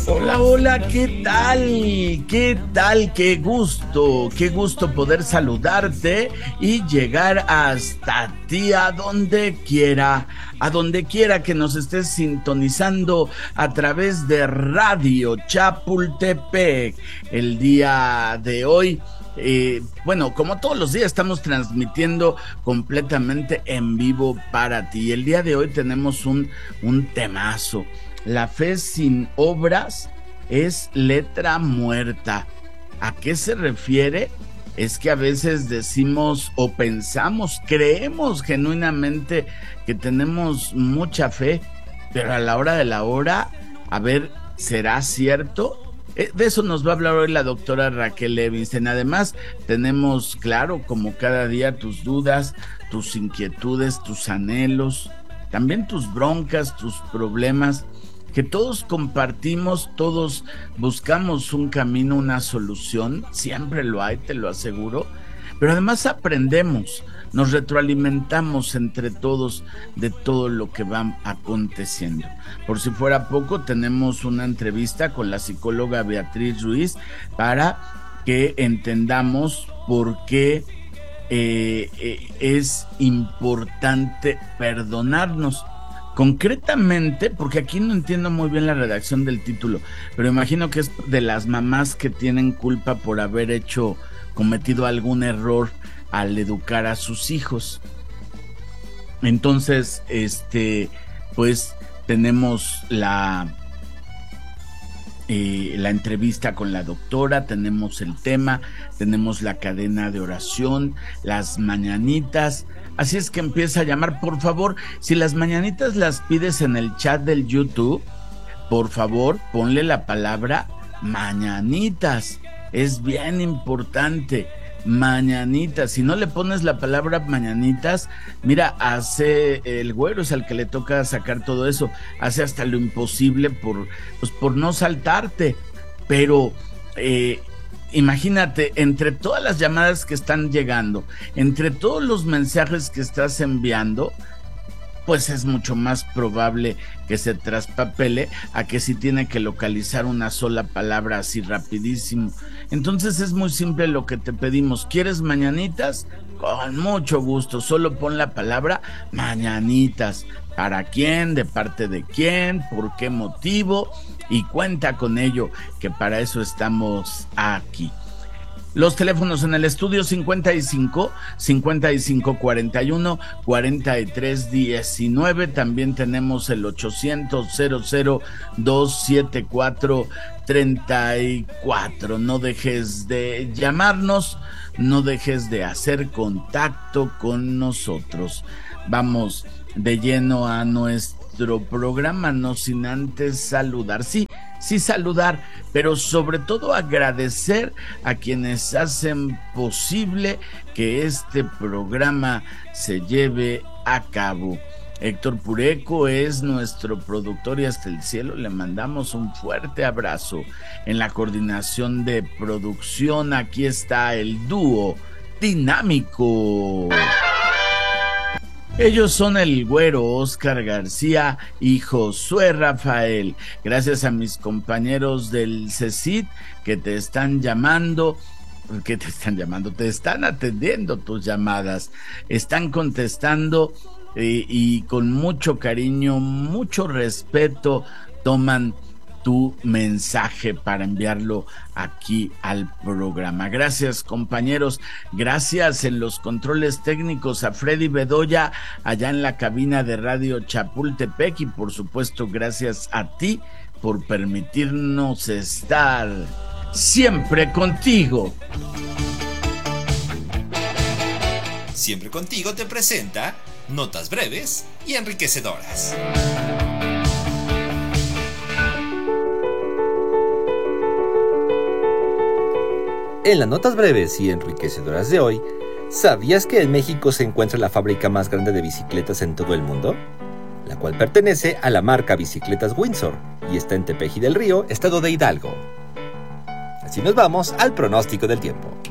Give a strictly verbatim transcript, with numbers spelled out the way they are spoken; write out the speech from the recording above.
Hola, hola, ¿qué tal? ¿Qué tal? Qué gusto, qué gusto poder saludarte y llegar hasta ti a donde quiera, a donde quiera que nos estés sintonizando a través de Radio Chapultepec. El día de hoy, eh, bueno, como todos los días estamos transmitiendo completamente en vivo para ti. El día de hoy tenemos un, un temazo. La fe sin obras es letra muerta. ¿A qué se refiere? Es que a veces decimos o pensamos, creemos genuinamente que tenemos mucha fe, pero a la hora de la hora, a ver, ¿será cierto? De eso nos va a hablar hoy la doctora Raquel Levinstein. Además, tenemos, claro, como cada día, tus dudas, tus inquietudes, tus anhelos, también tus broncas, tus problemas, que todos compartimos, todos buscamos un camino, una solución, siempre lo hay, te lo aseguro, pero además aprendemos, nos retroalimentamos entre todos de todo lo que va aconteciendo. Por si fuera poco, tenemos una entrevista con la psicóloga Beatriz Ruiz para que entendamos por qué eh, eh, es importante perdonarnos. Concretamente, porque aquí no entiendo muy bien la redacción del título, pero imagino que es de las mamás que tienen culpa por haber hecho, cometido algún error al educar a sus hijos. Entonces, este, pues tenemos la, eh, la entrevista con la doctora, tenemos el tema, tenemos la cadena de oración, las mañanitas. Así es que empieza a llamar, por favor, si las mañanitas las pides en el chat del YouTube, por favor, ponle la palabra mañanitas, es bien importante, mañanitas. Si no le pones la palabra mañanitas, mira, hace, el güero es al que le toca sacar todo eso, hace hasta lo imposible por, pues, por no saltarte, pero... Eh, Imagínate, entre todas las llamadas que están llegando, entre todos los mensajes que estás enviando, pues es mucho más probable que se traspapele a que si tiene que localizar una sola palabra así rapidísimo. Entonces es muy simple lo que te pedimos. ¿Quieres mañanitas? Con mucho gusto, solo pon la palabra mañanitas. ¿Para quién? ¿De parte de quién? ¿Por qué motivo? Y cuenta con ello, que para eso estamos aquí. Los teléfonos en el estudio cincuenta y cinco, cincuenta y cinco cuarenta y uno, cuarenta y tres diecinueve. También tenemos el ochocientos cero cero dos siete cuatro treinta y cuatro. No dejes de llamarnos, no dejes de hacer contacto con nosotros. Vamos de lleno a nuestro programa, no sin antes saludar. Sí, sí saludar, pero sobre todo agradecer a quienes hacen posible que este programa se lleve a cabo. Héctor Pureco es nuestro productor y hasta el cielo le mandamos un fuerte abrazo. En la coordinación de producción, aquí está el dúo dinámico. Ellos son el güero Oscar García y Josué Rafael. Gracias a mis compañeros del CECIT que te están llamando, que te están llamando, te están atendiendo tus llamadas, están contestando eh, y con mucho cariño, mucho respeto toman tu mensaje para enviarlo aquí al programa. Gracias, compañeros, gracias en los controles técnicos a Freddy Bedoya allá en la cabina de Radio Chapultepec y por supuesto gracias a ti por permitirnos estar siempre contigo. Siempre contigo te presenta notas breves y enriquecedoras. En las notas breves y enriquecedoras de hoy, ¿sabías que en México se encuentra la fábrica más grande de bicicletas en todo el mundo? La cual pertenece a la marca Bicicletas Windsor y está en Tepeji del Río, estado de Hidalgo. Así nos vamos al pronóstico del tiempo.